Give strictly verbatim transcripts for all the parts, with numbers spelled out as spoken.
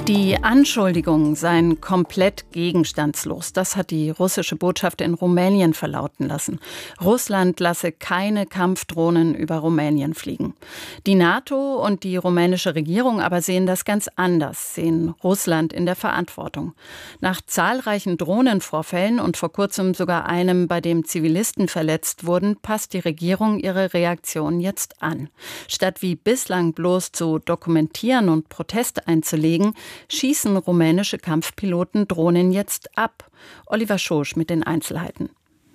Die Anschuldigungen seien komplett gegenstandslos. Das hat die russische Botschaft in Rumänien verlauten lassen. Russland lasse keine Kampfdrohnen über Rumänien fliegen. Die NATO und die rumänische Regierung aber sehen das ganz anders, sehen Russland in der Verantwortung. Nach zahlreichen Drohnenvorfällen und vor kurzem sogar einem, bei dem Zivilisten verletzt wurden, passt die Regierung ihre Reaktion jetzt an. Statt wie bislang bloß zu dokumentieren und Proteste einzulegen, schießen rumänische Kampfpiloten Drohnen jetzt ab. Oliver Schosch mit den Einzelheiten.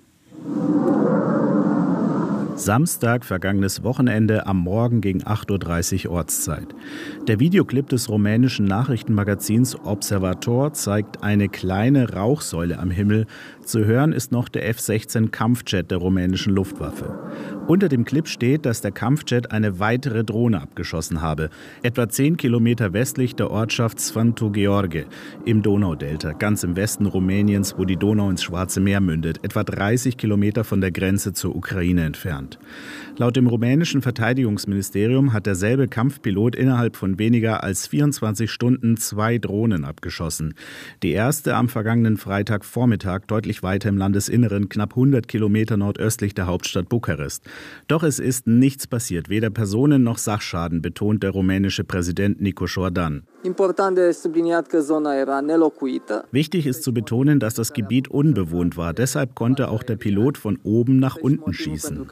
Samstag, vergangenes Wochenende, am Morgen gegen acht Uhr dreißig Ortszeit. Der Videoclip des rumänischen Nachrichtenmagazins Observator zeigt eine kleine Rauchsäule am Himmel. Zu hören ist noch der F sechzehn Kampfjet der rumänischen Luftwaffe. Unter dem Clip steht, dass der Kampfjet eine weitere Drohne abgeschossen habe. Etwa zehn Kilometer westlich der Ortschaft Sfântu Gheorghe im Donaudelta, ganz im Westen Rumäniens, wo die Donau ins Schwarze Meer mündet, etwa dreißig Kilometer von der Grenze zur Ukraine entfernt. Laut dem rumänischen Verteidigungsministerium hat derselbe Kampfpilot innerhalb von weniger als vierundzwanzig Stunden zwei Drohnen abgeschossen. Die erste am vergangenen Freitagvormittag deutlich weiter im Landesinneren, knapp hundert Kilometer nordöstlich der Hauptstadt Bukarest. Doch es ist nichts passiert, weder Personen- noch Sachschaden, betont der rumänische Präsident Nicu Șordan. Wichtig ist zu betonen, dass das Gebiet unbewohnt war. Deshalb konnte auch der Pilot von oben nach unten schießen.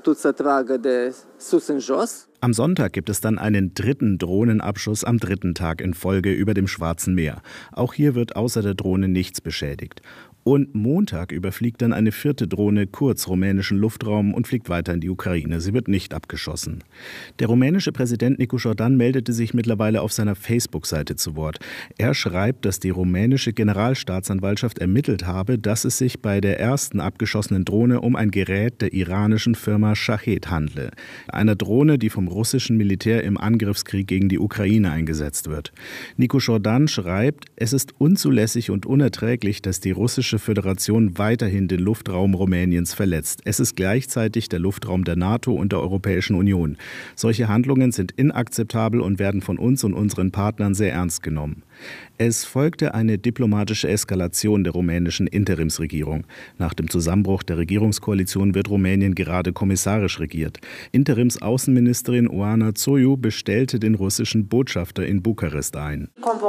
Am Sonntag gibt es dann einen dritten Drohnenabschuss am dritten Tag in Folge über dem Schwarzen Meer. Auch hier wird außer der Drohne nichts beschädigt. Und Montag überfliegt dann eine vierte Drohne kurz rumänischen Luftraum und fliegt weiter in die Ukraine. Sie wird nicht abgeschossen. Der rumänische Präsident Nicu Șordan meldete sich mittlerweile auf seiner Facebook-Seite zu Wort. Er schreibt, dass die rumänische Generalstaatsanwaltschaft ermittelt habe, dass es sich bei der ersten abgeschossenen Drohne um ein Gerät der iranischen Firma Shahed handle. Einer Drohne, die vom russischen Militär im Angriffskrieg gegen die Ukraine eingesetzt wird. Nicu Șordan schreibt, es ist unzulässig und unerträglich, dass die russische Föderation weiterhin den Luftraum Rumäniens verletzt. Es ist gleichzeitig der Luftraum der NATO und der Europäischen Union. Solche Handlungen sind inakzeptabel und werden von uns und unseren Partnern sehr ernst genommen. Es folgte eine diplomatische Eskalation der rumänischen Interimsregierung. Nach dem Zusammenbruch der Regierungskoalition wird Rumänien gerade kommissarisch regiert. Interimsaußenministerin Oana Zoiu bestellte den russischen Botschafter in Bukarest ein.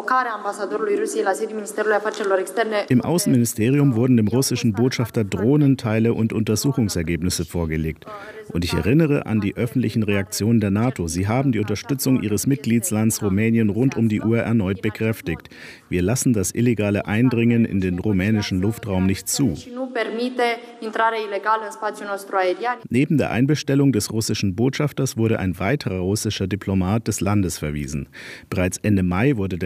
Im Außenministerium wurden dem russischen Botschafter Drohnenteile und Untersuchungsergebnisse vorgelegt. Und ich erinnere an die öffentlichen Reaktionen der NATO. Sie haben die Unterstützung ihres Mitgliedslands Rumänien rund um die Uhr erneut bekräftigt. Wir lassen das illegale Eindringen in den rumänischen Luftraum nicht zu. Neben der Einbestellung des russischen Botschafters wurde ein weiterer russischer Diplomat des Landes verwiesen. Bereits Ende Mai wurde der